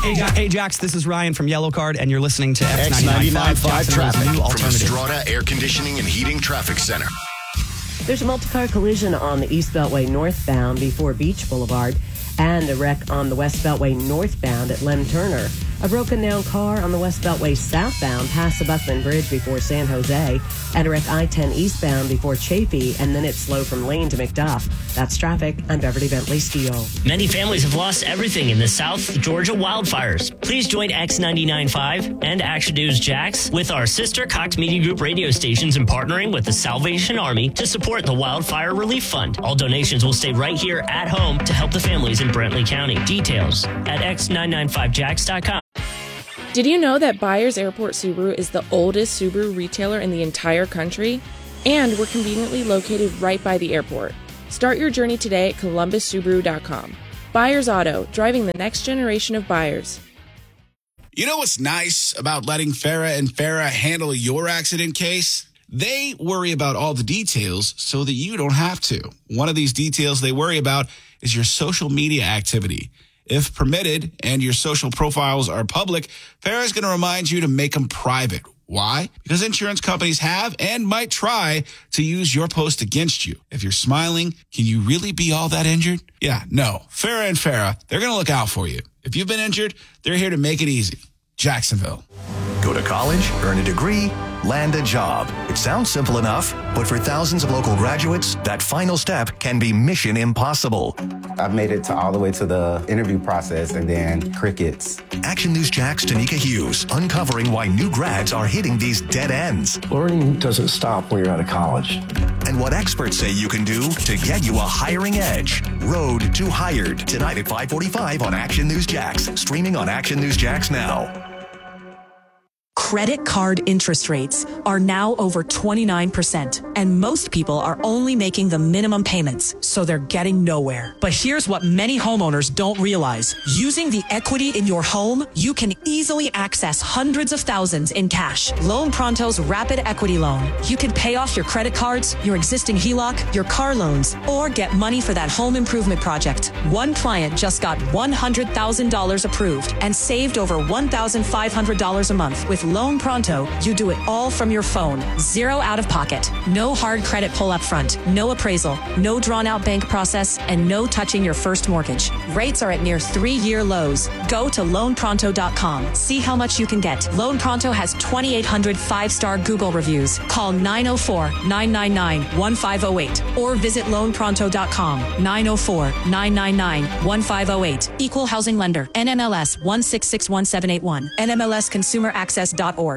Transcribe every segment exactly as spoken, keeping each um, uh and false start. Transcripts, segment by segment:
Hey, Jack, hey, Jax, this is Ryan from Yellow Card, and you're listening to X ninety-nine point five Traffic. New From alternative. Estrada Air Conditioning and Heating Traffic Center. There's a multi-car collision on the East Beltway northbound before Beach Boulevard and a wreck on the West Beltway northbound at Lem Turner. A broken down car on the West Beltway southbound past the Buckman Bridge before San Jose, and a wreck I ten eastbound before Chafee, and then it's slow from Lane to McDuff. That's traffic. I'm Beverly Bentley Steele. Many families have lost everything in the South Georgia wildfires. Please join X ninety-nine point five and Action News Jax with our sister Cox Media Group radio stations and partnering with the Salvation Army to support the Wildfire Relief Fund. All donations will stay right here at home to help the families in Brantley County. Details at x nine nine five jax dot com. Did you know that Byers Airport Subaru is the oldest Subaru retailer in the entire country? And we're conveniently located right by the airport. Start your journey today at columbus subaru dot com. Byers Auto, driving the next generation of buyers. You know what's nice about letting Farah and Farah handle your accident case? They worry about all the details so that you don't have to. One of these details they worry about is your social media activity. If permitted and your social profiles are public, Farah is going to remind you to make them private. Why? Because insurance companies have and might try to use your post against you. If you're smiling, can you really be all that injured? Yeah, no. Farah and Farah, they're going to look out for you. If you've been injured, they're here to make it easy. Jacksonville. Go to college, earn a degree, land a job. It sounds simple enough, but for thousands of local graduates, that final step can be mission impossible. I've made it to all the way to the interview process and then crickets. Action News Jax Tanika Hughes uncovering why new grads are hitting these dead ends. Learning doesn't stop when you're out of college. And what experts say you can do to get you a hiring edge. Road to Hired, tonight at five forty-five on Action News Jax. Streaming on Action News Jax now. Credit card interest rates are now over twenty-nine percent, and most people are only making the minimum payments, so they're getting nowhere. But here's what many homeowners don't realize. Using the equity in your home, you can easily access hundreds of thousands in cash. Loan Pronto's Rapid Equity Loan. You can pay off your credit cards, your existing H E L O C, your car loans, or get money for that home improvement project. One client just got one hundred thousand dollars approved and saved over one thousand five hundred dollars a month. With Loan Pronto, you do it all from your phone. Zero out of pocket. No hard credit pull up front. No appraisal. No drawn out bank process. And no touching your first mortgage. Rates are at near three-year lows. Go to loan pronto dot com. See how much you can get. Loan Pronto has twenty-eight hundred five-star Google reviews. Call nine oh four, nine nine nine, one five oh eight or visit loan pronto dot com. nine oh four, nine nine nine, one five oh eight. Equal Housing Lender. N M L S one six six one seven eight one. N M L S consumer access dot org.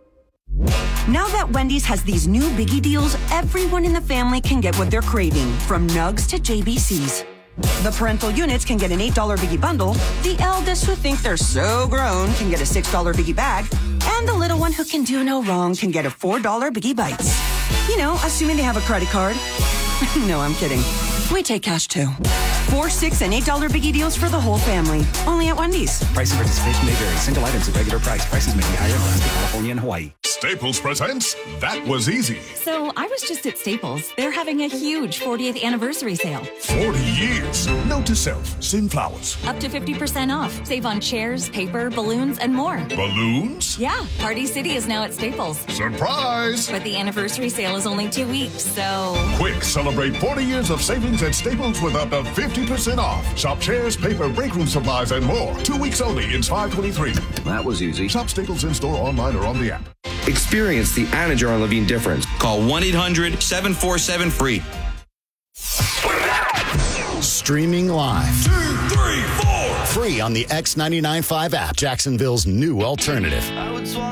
Now that Wendy's has these new biggie deals, everyone in the family can get what they're craving, from nugs to J B Cs. The parental units can get an eight dollar biggie bundle, the eldest who think they're so grown can get a six dollar biggie bag, and the little one who can do no wrong can get a four dollar biggie bites. You know, assuming they have a credit card. No, I'm kidding. We take cash too. Four, six, and eight dollar biggie deals for the whole family. Only at Wendy's. Price and participation may vary. Single items at regular price. Prices may be higher in Alaska, California, and Hawaii. Staples presents That Was Easy. So I was just at Staples. They're having a huge fortieth anniversary sale. forty years. Note to self, send flowers. Up to fifty percent off. Save on chairs, paper, balloons, and more. Balloons? Yeah. Party City is now at Staples. Surprise! But the anniversary sale is only two weeks, so... Quick, celebrate forty years of savings at Staples with up to fifty percent off. Shop chairs, paper, break room supplies, and more. Two weeks only in five twenty-three. That was easy. Shop Staples in-store, online, or on the app. Experience the Anna Jar Levine difference. Call one eight hundred seven four seven free. Streaming live. Two, three, four. Free on the X ninety-nine point five app, Jacksonville's new alternative.